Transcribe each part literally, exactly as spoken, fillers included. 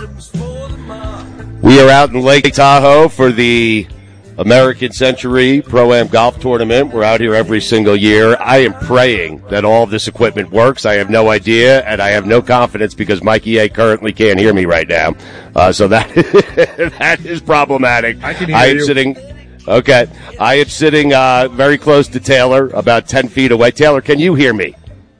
We are out in Lake Tahoe for the American Century Pro-Am Golf Tournament. We're out here every single year. I am praying that all of this equipment works. I have no idea, and I have no confidence because Mikey A currently can't hear me right now. Uh, so that that is problematic. I can hear I am you. sitting. Okay, I am sitting uh, very close to Taylor, about ten feet away. Taylor, can you hear me?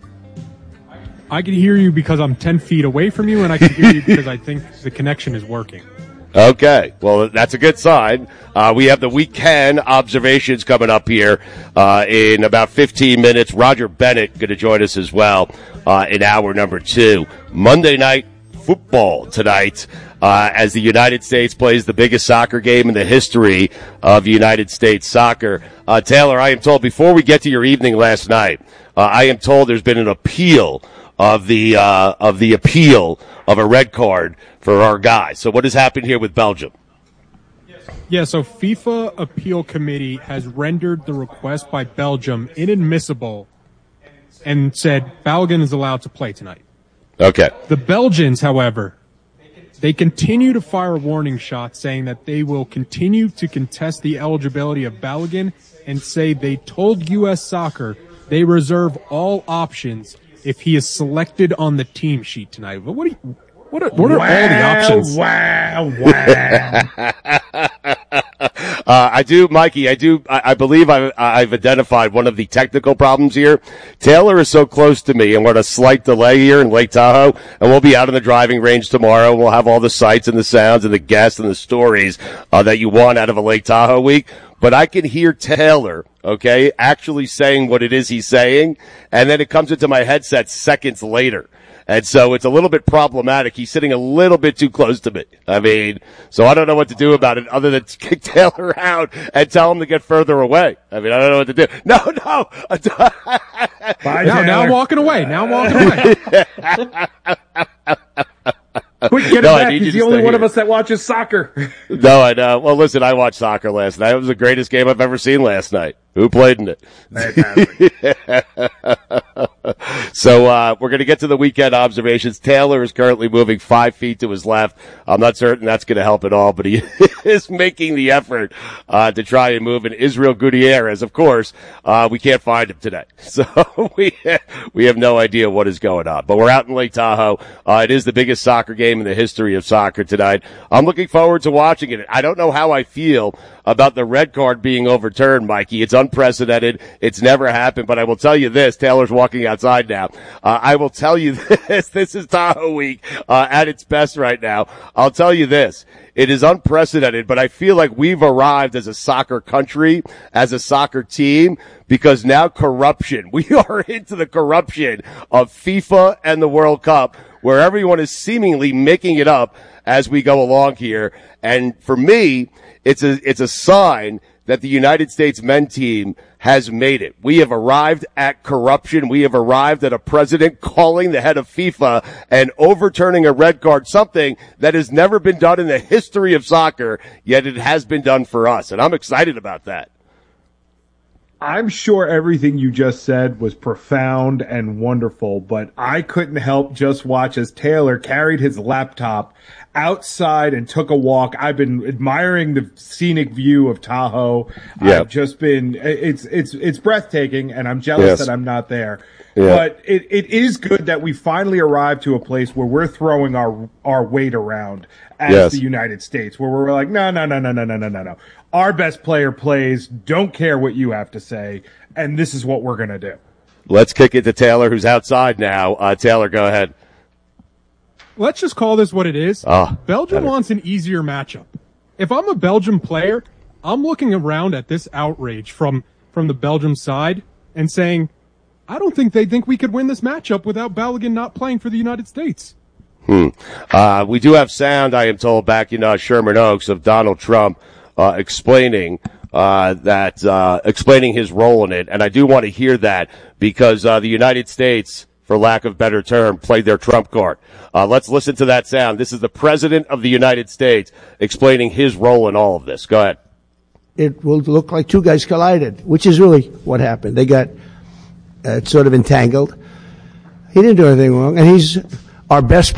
I can hear you because I'm ten feet away from you, and I can hear you because I think the connection is working. Okay, well, that's a good sign. Uh, we have the weekend observations coming up here uh, in about fifteen minutes. Roger Bennett going to join us as well uh, in hour number two. Monday night football tonight uh, as the United States plays the biggest soccer game in the history of United States soccer. Uh, Taylor, I am told, before we get to your evening last night, uh, I am told there's been an appeal of the uh, of the appeal of a red card for our guys. So what has happened here with Belgium? Yeah, so FIFA Appeal Committee has rendered the request by Belgium inadmissible and said Balogun is allowed to play tonight. Okay. The Belgians, however, they continue to fire warning shots saying that they will continue to contest the eligibility of Balogun and say they told U S Soccer they reserve all options if he is selected on the team sheet tonight. But what do you, what are, what are wow, all the options? Wow, wow. uh, I do, Mikey, I do, I, I believe I've, I've identified one of the technical problems here. Taylor is so close to me, and we're at a slight delay here in Lake Tahoe, and we'll be out in the driving range tomorrow, and we'll have all the sights and the sounds and the guests and the stories uh, that you want out of a Lake Tahoe week. But I can hear Taylor, okay, actually saying what it is he's saying, and then it comes into my headset seconds later. And so it's a little bit problematic. He's sitting a little bit too close to me. I mean, so I don't know what to do about it other than kick Taylor out and tell him to get further away. I mean, I don't know what to do. No, no. Bye, now, now I'm walking away. Now I'm walking away. Quick, get him No, I back. need you He's to the only stay one here. of us that watches soccer. No, I know. Well, listen, I watched soccer last night. It was the greatest game I've ever seen last night. Who played in it? So uh we're going to get to the weekend observations. Taylor is currently moving five feet to his left. I'm not certain that's going to help at all, but he is making the effort uh to try and move. And Israel Gutierrez, of course, uh we can't find him today. So we we have no idea what is going on. But we're out in Lake Tahoe. Uh it is the biggest soccer game in the history of soccer tonight. I'm looking forward to watching it. I don't know how I feel about the red card being overturned, Mikey. It's unprecedented. It's never happened. But I will tell you this. Taylor's walking outside now. Uh, I will tell you this. This is Tahoe Week uh, at its best right now. I'll tell you this. It is unprecedented, but I feel like we've arrived as a soccer country, as a soccer team, because now corruption. We are into the corruption of FIFA and the World Cup, where everyone is seemingly making it up as we go along here. And for me, it's a, it's a sign that the United States men team has made it. We have arrived at corruption. We have arrived at a president calling the head of FIFA and overturning a red card, something that has never been done in the history of soccer, yet it has been done for us. And I'm excited about that. I'm sure everything you just said was profound and wonderful, but I couldn't help just watch as Taylor carried his laptop outside and took a walk. I've been admiring the scenic view of Tahoe. Yeah. I've just been, it's, it's, it's breathtaking, and I'm jealous Yes. that I'm not there. Yeah. But it, it is good that we finally arrived to a place where we're throwing our, our weight around as Yes. the United States, where we're like, no, no, no, no, no, no, no, no, no. Our best player plays, don't care what you have to say, and this is what we're going to do. Let's kick it to Taylor, who's outside now. Uh, Taylor, go ahead. Let's just call this what it is. Oh, Belgium better. wants an easier matchup. If I'm a Belgium player, I'm looking around at this outrage from, from the Belgium side and saying, I don't think they think we could win this matchup without Balogun not playing for the United States. Hmm. Uh, we do have sound, I am told, back in uh, Sherman Oaks of Donald Trump uh, explaining uh, that, uh, explaining his role in it. And I do want to hear that because uh, the United States, for lack of better term, played their trump card. Uh, let's listen to that sound. This is the President of the United States explaining his role in all of this. Go ahead. It will look like two guys collided, which is really what happened. They got uh, sort of entangled. He didn't do anything wrong, and he's our best